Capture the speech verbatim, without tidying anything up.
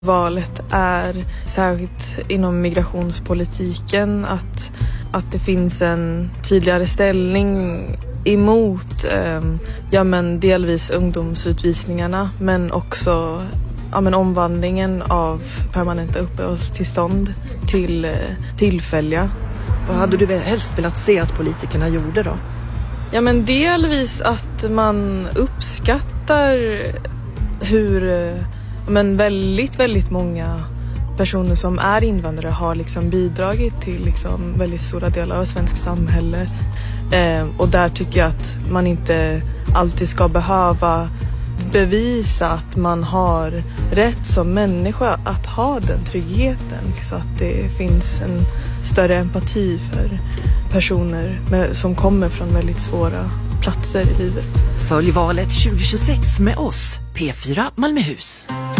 Valet är särskilt inom migrationspolitiken att, att det finns en tydligare ställning emot eh, ja, men delvis ungdomsutvisningarna men också ja, men omvandlingen av permanenta uppehållstillstånd till eh, tillfälliga. Vad hade du helst velat se att politikerna gjorde då? Ja, men delvis att man uppskattar hur men väldigt, väldigt många personer som är invandrare har liksom bidragit till liksom väldigt stora delar av svensk samhälle. Eh, och där tycker jag att man inte alltid ska behöva bevisa att man har rätt som människa att ha den tryggheten. Så att det finns en större empati för personer med, som kommer från väldigt svåra platser i livet. Följ valet tjugo tjugosex med oss, P fyra Malmöhus.